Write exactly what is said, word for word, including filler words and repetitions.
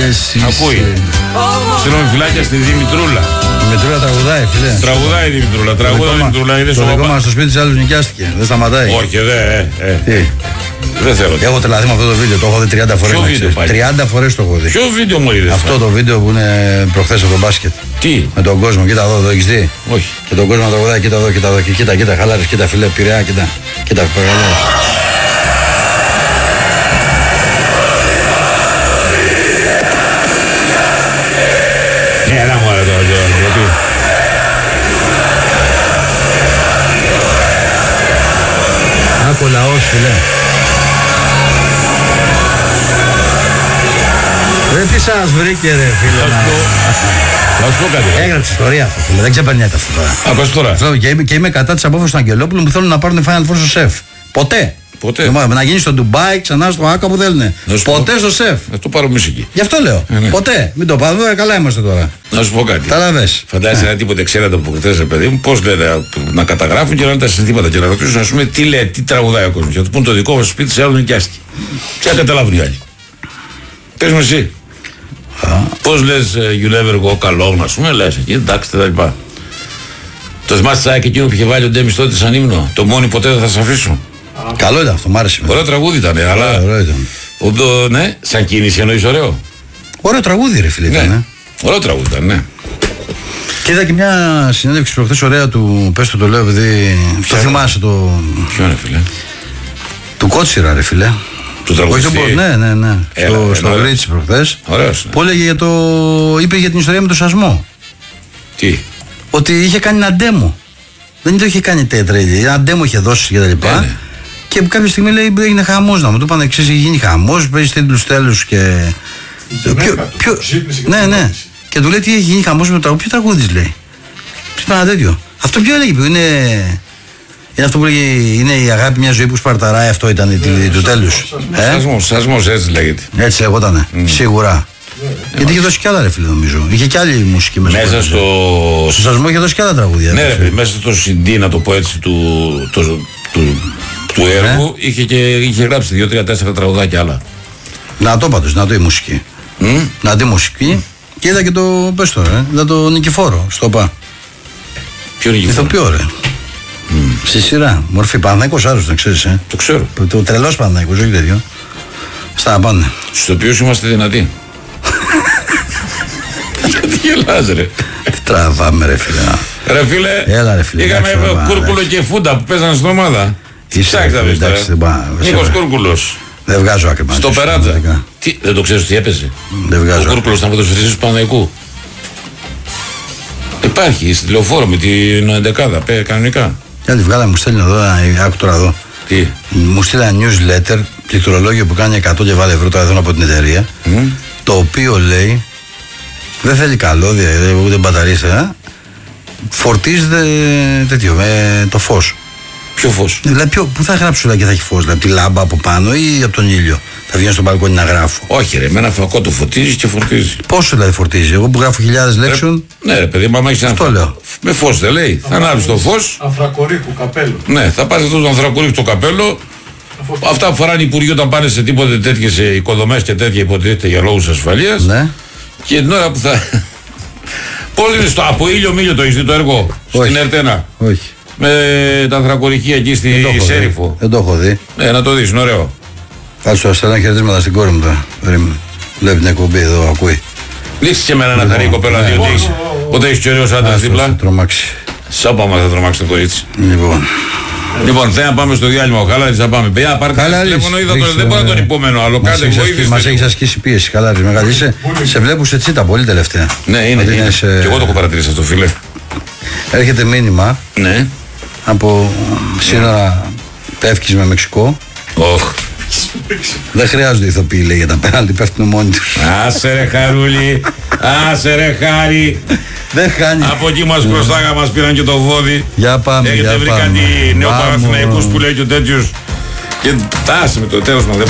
Ακούει. Στείλουμε φυλάκια στη Δημητρούλα. Η Δημητρούλα τραγουδάει, φίλε. Τραγουδάει η Δημητρούλα. Τραγουδάει η Δημητρούλα. Το δικό μας στο σπίτι της άλλης νοικιάστηκε. Δεν σταματάει. Όχι, δεν. Τι. Δεν θέλω. Έχω τρελαθεί με αυτό το βίντεο. Το έχω δει τριάντα φορές. τριάντα φορές το έχω δει. Ποιο βίντεο μου είδες? Αυτό το βίντεο που είναι προχθές από το μπάσκετ. Τι? Με τον κόσμο, κοίτα εδώ, το έχεις δει? Όχι. Και τον κόσμο να τραγουδάει, κοίτα εδώ, κοίτα εδώ. Κοίτα, κοίτα, χαλάρες, κοίτα φίλε, Πειραιά, κοίτα. Κοίτα, Πειραιά. Έλα μου άρε τώρα, γιατί. Άκου λαός, φίλε. Ρε τι σας βρήκε ρε φίλε. Να σου πω κάτι. Έγραψε ιστορία αυτό φίλε, δεν ξεπερνιέται αυτό τώρα. Ακούς τώρα. Και είμαι, και είμαι κατά της απόφασης του Αγγελόπουλου που θέλουν να πάρουν Final Four στο σεφ. Ποτέ. Ποτέ. Να γίνει στο Ντουμπάι, ξανά στο Άκα που θέλουν. Ποτέ στο σεφ. Να το πάρω μουσική. Γι' αυτό λέω. Ε, ναι. Ποτέ. Μην το πάρουμε, καλά είμαστε τώρα. Να σου πω κάτι. Καταλαβες. Φαντάζεσαι ένα τίποτε ξέρατε από χτες, ρε παιδί μου, πώς λένε να καταγράφουν και να λένε τα συνθήματα και να ρωτήσουν, ας πούμε, τι λέει, τι τραγουδάει ο κόσμος. Και να του πούν το δικό μας σπίτι σε άλλο νοικιάστηκε. Και να καταλάβουν οι άλλοι. Πες μου εσύ. Πώς λες you never go alone, ας πούμε, λες εκεί, εντάξει, τα λοιπά. Το θυμάσαι τσάκι εκείνο που είχε βάλει ο Ντέμις τότε σαν ύμνο. Το μόνοι ποτέ δεν θα σε αφήσω. Καλό ήταν αυτό, μ' άρεσε. Ωραίο τραγούδι ήταν, αλλά. Ωραίο ήταν. Ο, το, ναι, σαν κίνηση εννοείς ωραίο. Ωραίο τραγούδι, ρε φίλε. Ναι. Ήταν, ωραίο τραγούδι ήταν, ναι. Και είδα και μια συνέντευξη προχθές ωραία του. Πες το, το λέω επειδή. Το θυμάσαι το. Ποιο είναι, φίλε? Του Κότσιρα, ρε φίλε. Του τραγουδιστή. Όχι, ναι, ναι, ναι. Έλα, στο έλα, στο Ρίτσι προχθές. Ωραίος. Που έλεγε για το. Είπε για την ιστορία με τον Σασμό. Τι? Ότι είχε κάνει ένα ντέμο. Δεν το είχε κάνει τέτρα. Ένα ντέμο είχε δώσει και τα λοιπά. Ναι, ναι. Και κάποια στιγμή λέει έγινε χαμός να μου. Του είπαν εξής, είχε γίνει χαμός, παίζει τίτλους τέλους και. Ποιο, ποιο... Ναι, ναι. Και του λέει τι έχει γίνει χαμός με το τραγούδι. Ποιο τραγούδι λέει. Του είπα ένα τέτοιο. Αυτό ποιο έλεγε, ποιο είναι. Είναι αυτό που λέγει, είναι η αγάπη μια ζωή που σπαρταράει, αυτό ήταν ναι, του τέλους. Σασμός, σασμός, έτσι λέγεται. Έτσι λεγότανε, mm. σίγουρα. Yeah, γιατί είχε δώσει κι άλλα ρε φίλε νομίζω. Είχε κι άλλη μουσική μέσα. Μέσα στο... Στο Σασμό είχε δώσει κι άλλα τραγούδια. Ναι ρε, μέσα στο σι ντι, να το πω έτσι, του, το, του, του έργου, ναι. είχε, και, είχε γράψει δύο, τρία, τέσσερα τραγουδάκια άλλα. Να το πάντως, να το η μουσική. Mm? Να το η μουσική. Mm. Και είδα και το, πες τώρα, ε, είδα το Νικηφόρο στο ΠΑ. Ποιο Νικηφόρο? Ηθοποιό ρε. Mm. Στη σειρά. Μορφή Παναθηναϊκός άλλος, δεν ξέρεις, ε. Το ξέρω. Το τρελός Παναθηναϊκός, όχι τέτοιο. Στα πάνε. Στους οποίους είμαστε δυνατοί. Γιατί γελάς ρε. Τι τραβάμε ρε φίλε. Ρε φίλε, έλα, ρε, φίλε είχαμε Κούρκουλο και Φούντα που παίζανε στην ομάδα. Ψάξτε να δεις τώρα. Νίκος Κούρκουλος. Δεν βγάζω άκρη. Στο Περάτζα. Τι, δεν το ξέρεις τι έπαιζε? Δεν βγάζω. Ο Κούρκουλος ήταν ποδοσφαιριστής του Παναθηναϊκού. Υπάρχει στη Λεωφόρο με την εντεκάδα, πέ, κανονικά. Κάτι βγάλα, μου στέλνει εδώ, άκου τώρα εδώ. Τι? Μου στείλει ένα newsletter, πληκτρολόγιο που κάνει εκατό και βάλε ευρώ τώρα εδώ από την εταιρεία. Mm. Το οποίο λέει, δεν θέλει καλώδια, ούτε μπαταρίες, ε, φορτίζεται τέτοιο, με το φως. Ποιο φως? Δηλαδή, ποιο, πού θα γράψω δηλαδή, και θα έχει φως, δηλαδή, από τη λάμπα από πάνω ή από τον ήλιο? Θα βγαίνω στο μπαλκόνι να γράφω? Όχι, ρε, με ένα φακό το φωτίζει και φορτίζει. Πόσο δηλαδή φορτίζει? Εγώ που γράφω χιλιάδες λέξεων. Ναι, ρε, παιδί, μα έχει ένα φως. Με φως δεν λέει. Θα ανάβει το φως. Ανθρακορίχου καπέλο. Ναι, θα πάρει αυτό το ανθρακορίχου το καπέλο. Αυτά που φοράνε οι υπουργοί όταν πάνε σε τίποτε τέτοιες οικοδομές και τέτοια υποτίθεται για λόγους ασφαλείας. Ναι. Και την ώρα που θα. Πώς είναι στο από ήλιο μήλιο το έχεις δει το έργο? Όχι. Στην Ερτένα. Όχι. Με τα ανθρακοριχεία εκεί στη Σέριφο. Δεν το έχω δει. Ναι, να το δεις, είναι ωραίο. Κάτσε το στέλνω χαιρετίσματα στην κόρη μου τώρα. Βλέπει την εκπομπή εδώ, ακούει. Δείξτε και εμένα να χαρεί η κοπέλα, διότι έχεις. Πότε έχεις και ωραίος άντρας δίπλα. Θα τρομάξει. Σάπα μας θα τρομάξει το κορίτσι. Λοιπόν. Λοιπόν, θέλω να πάμε στο διάλειμμα. Ο Χαλάρης θα πάμε. Παιδιά, πάρτε το τηλέφωνο, είδα το. Δεν μπορώ να τον υπομενώ. Αλλά κάντε βοήθειες. Μας έχεις ασκήσει πίεση, Χαλάρης. Μεγάλη. Σε βλέπω σε τσίτα πολύ τελευταία. Ναι, είναι. Και εγώ το έχω παρατηρήσει αυτό, φίλε. Έρχεται μήνυμα. Ναι. Από σύνορα Πεύκης με Μεξικό. Οχ. Δεν χρειάζονται ηθοποιοί, λέει, για τα πέναλτι, πέφτουν μόνοι τους. Άσε ρε Χαρούλη, άσε ρε Χάρη. Δεν χάνει. Από εκεί μας μπροστά μας πήραν και το βόδι. Για πάμε, έχετε για βρει πάμε. κάτι νεοπαραθηναϊκούς που λέει και ο τέτοιος. Και άσε με το τέλος μας.